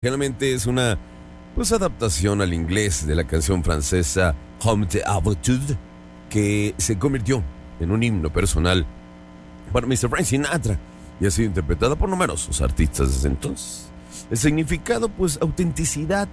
Generalmente es una adaptación al inglés de la canción francesa Homme d'Habitude, que se convirtió en un himno personal para Mr. Frank Sinatra y ha sido interpretada por numerosos artistas desde entonces. El significado, autenticidad,